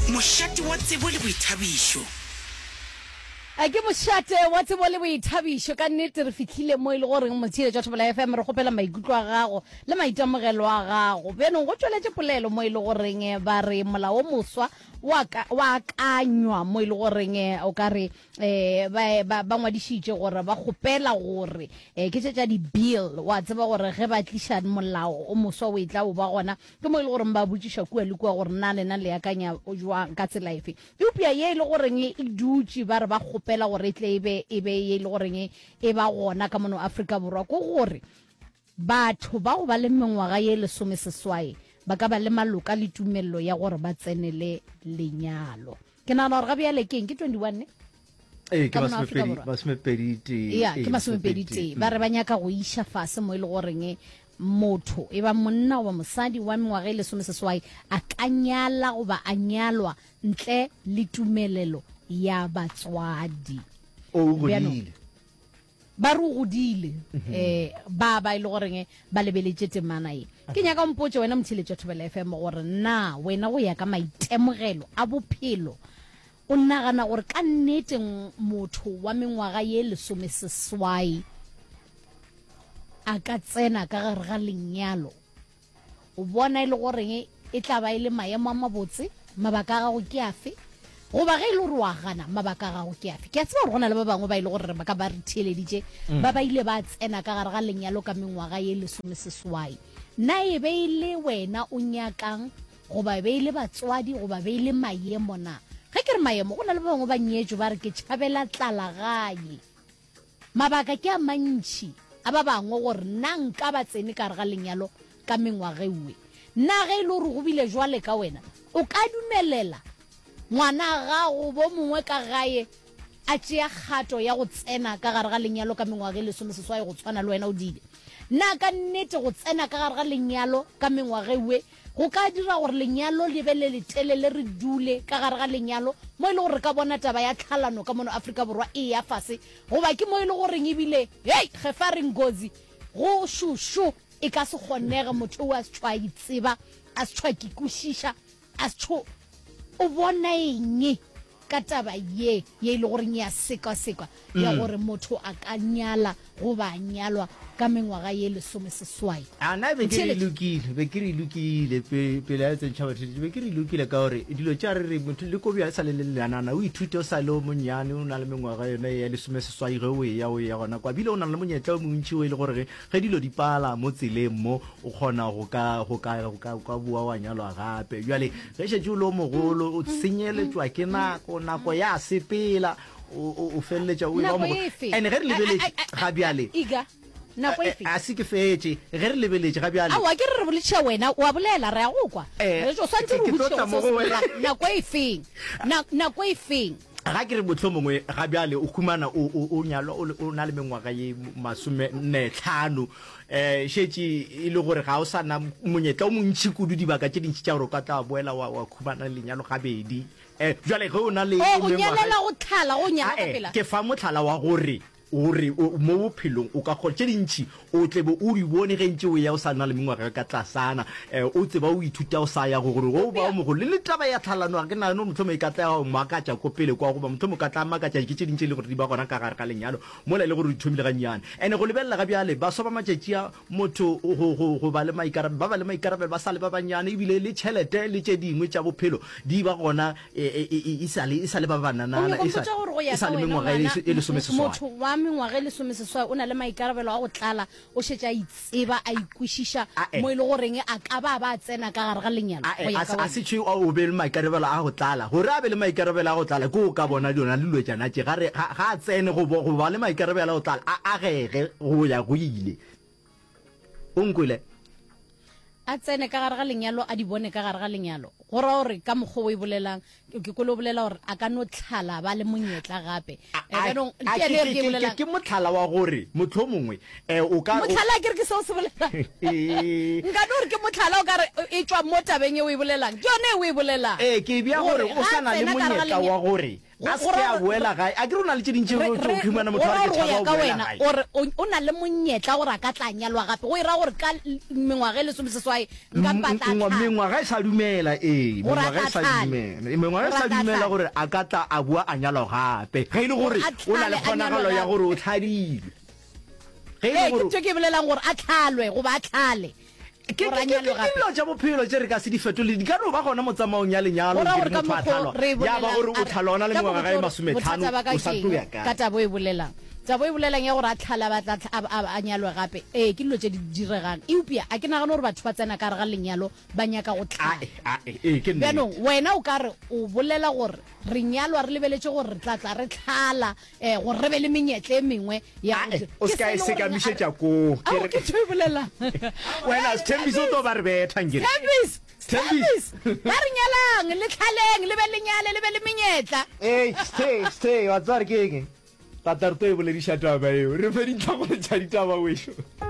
mošate wa tsebo le boithabišo. A ke mošate wa tsebo le boithabišo ka nnete re fitlhile mo ile gore motshile jwa Thobela FM re gopela maikutlo a gago le maitemogelo a gago beno go tsweletse polelo mo ile goreng ba re molao moswa wa akanywa mo ile goreng o ka re ba ngwadishitse gore ba gopela gore ke tša di bill wa tseba gore ge ba tlisha molao o moswa o itla o ba gona ke mo ile gore ba botšiša kua le kua gore nna lena le akanya o jwa ka tsela efe upia ye ile goreng e dutse ba re ba gopela gore itle ebe ye ile goreng e ba gona ka mono Afrika borwa go gore batho ba go ba le mengwaga ye 18 ba ka ba le maloka le tumello ya gore ba tsenele lenyalo ke nana gore ga bjale keng ke 21 ke basmepedite ya ke basmepedite ba re ba nyaka go isha fase mo ile goreng motho e ba monna wa mosadi wa mengwaga le 18 a kanyala go ba anyalwa ntle le tumelelo ya batswadi o godile ba ru godile ba ile goreng ba lebeletse temana e ke nyaka mpotse wena mthiletse Thobela FM gore na wena go ya ka maitemogelo a bophelo o nagana gore ka nnete motho wa mengwaga ye 18 a ka tsena ka gare ga lenyalo o bona ile goreng e tla ba ile maemo a mabotse mabaka a go ke afe go ba ge ile re wa gana mabaka ga go ke afe ke a tseba rona le ba bangwe ba ile gore ba ka ba re theleditse ba ba ile ba tsena ka gare ga lenyalo ka mengwaga ye 18 na e be ile wena o nyakang go ba be ile batswadi go ba be ile maemo na ge ke re maemo go na le bangwe ba nyetšo ba re ke tšhabela tlalagae mabaka ke a mantši a ba bangwe gore nna nka ba tsene ka gare ga lenyalo ka mengwaga ewe nna ge ile gore go bile jwale ka wena o ka dumelela ngwana gago bo mongwe ka gae a tšea kgato ya go tsena ka gare ga lenyalo ka mengwaga le 18 go tshwana le wena o dile nna ka nnete go tsena ka gare ga lenyalo ka mengwaga ewe go ka dira gore lenyalo le be le telele re dule ka gare ga lenyalo mo ile gore ka bona taba ya tlhalano ka mono Afrika borwa e ya fase goba ke mo ile gore ebile hey ge fa re ngozi go shushu e ka se kgonega motho wa se tshwa itseba a se tshwa kikoshisha a se tshwa o bona eng ka taba ye ile gore ya seka ya gore motho a ka nyala go ba nyalwa ka mengwaga ye 18 ana be ke re lukile pele ya tsentšha batho be ke re lukile ka gore dilo tša re motho le ko bja sa le leanana o ithute o sa le o monyane o na le mengwaga yona ya 18 ge o ya gona kwa bile o na le monyetla o montši o ile gore ge dilo di pala mo tseleng mo o kgona go ka bua wa nyalwa gape jale ge šetše o le mogolo o tsenyeletswa ke nako ya sepela o felletša o ba mo ene ge re lebeletse ga bjale nako efe a se ke fetse ge re lebeletse ga bjale a ke re boletša wena wa bolela re ya go kwa re jo swantse re botse nako efeng ga ke re botho mongwe ga bjale o khumana o nyalwa o na le mengwaga ye 15 šetše e le gore ga o sa na monyetla o montši kudu dibaka tše dintši tša gore o ka tla boela wa khumana lenyalo gabedi jale ge o na le ke fa motlhala wa gore mo bophelong o ka go tše dintši o tlebe o di bone ge ntše o ya o sa na le mengwaga ka tlasana o tseba o ithuta o sa ya gore go ba mo go le taba ya tlhalano ke nna no motho mo ikatla ya makatša ko pele kwa go ba motho mo ka tla makatša ke tše dintši le gore di ba gona ka gare ka lenyalo mo la ile gore o ithomile ga nyane ene go lebella ga bjale ba soba matšatši a motho go ba le maikarabelo ba sa le ba banyane ebile le tšhelete le tše dingwe tša bophelo di ba gona e sa le ba banana e sa le mengwaga e 18 mengwaga le 18 o na le maikarabelo a go tlala o šetša itseba a ikwešiša mo ile goreng a ka ba tsena ka gare ga lenyalo a se tšheo o be le maikarabelo a go tlala gore a be le maikarabelo a go tlala ke o ka bona dona le lwetšana tše ga a tsene go ba le maikarabelo a go tlala a agege go ya go ile o nkwele a tsene ka gare ga lenyalo a di bone ka gare ga lenyalo go ra gore ka mokgwa o e bolelang ke kolo bolela gore a ka no tlhala ba le monyetla gape ke motlhala wa gore motho mongwe o ka motlhala ke re ke seo se bolelang nka no re ke motlhala o ka re e tswa mo tabeng e o e bolelang jone o e bolelang ke bia gore o sana le monyetla wa gore a se ke a boela gae a ke re o na le tse dintšhe khumana motho a ke tshaba o ka boela wena gae ore o na le monyetla gore a ka tla nyalwa gape go ira gore ka mengwaga e lesomeseswai nka patla mengwaga e sa dumela Gore a mengwaga e sa tla dumela mengwaga e sa Gore a tla dumela tlale. gore a ka tla a bua a nyalwa gape ge e le gore o na le a kgonagalo nyalwe ya gape. gore o tlhadilwe ge e le ke gore tse ke bolelang gore a tlhalwe goba a tlhale ke gore a nyalwe gape. dilo tša bophelo tše re ka se di fetole di ka no ba gona mo tsamaong ya lenyalo Gore ke ka motho a mokgwa re tlhalwa ya ba gore o bolelang- tlhalwa ona le ka mengwaga gae mokgwa masometlhano bothata ba ka o sa ke tlo ya eng? Ka kae tabo e bolelang tabo e bolelang ya gore a tlhala a nyalwe gape ke dilo tse di diregang eupia a ke nagane gore batho ba tsena ka re ga lenyalo ba nyaka go tlhala ke nne bjanong wena o ka re o bolela gore re nyalwa re lebeletse gore re tlatla re tlhala gore re be le menyetla e mengwe ya o se ka e sekamišetša koo Ao, ke tho e bolelang wena sethembiso o tlo ba re bethankere Tembis, ba re nyalang le tlhaleng le be le nyale le be le menyetla stay wa tsare ke eng tata re to e bolediša taba eo re fe ditlhagole tša ditaba wešo